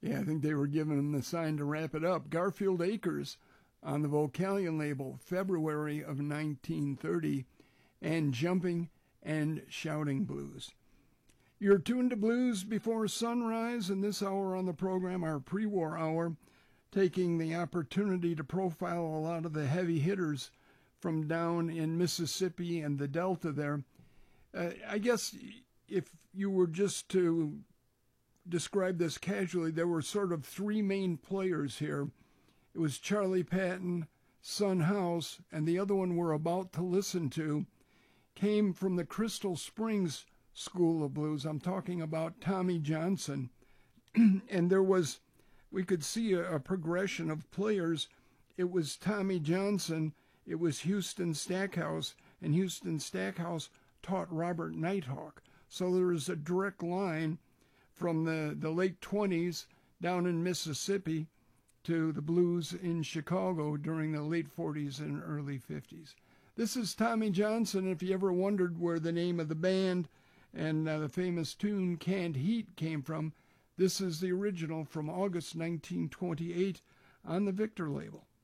Yeah, I think they were giving him the sign to wrap it up. Garfield Acres on the Vocalion label, February of 1930, and Jumping and Shouting Blues. You're tuned to Blues Before Sunrise, and this hour on the program, our pre-war hour, taking the opportunity to profile a lot of the heavy hitters from down in Mississippi and the Delta there. I guess if you were just to describe this casually, there were sort of three main players here. It was Charlie Patton, Son House, and the other one we're about to listen to came from the Crystal Springs School of Blues. I'm talking about Tommy Johnson. And we could see a progression of players. It was Tommy Johnson, it was Houston Stackhouse, and Houston Stackhouse taught Robert Nighthawk. So there is a direct line from the late 20s down in Mississippi to the blues in Chicago during the late 40s and early 50s. This is Tommy Johnson. If you ever wondered where the name of the band and the famous tune Canned Heat came from, this is the original from August 1928 on the Victor label.